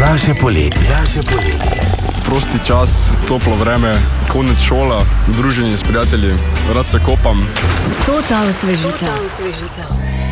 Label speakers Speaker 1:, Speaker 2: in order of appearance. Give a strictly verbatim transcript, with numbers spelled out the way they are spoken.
Speaker 1: Naše poletje. Naše poletje.
Speaker 2: Prosti čas, toplo vreme, konec šola, druženje s prijatelji, rad se kopam.
Speaker 3: To ta osvežitev.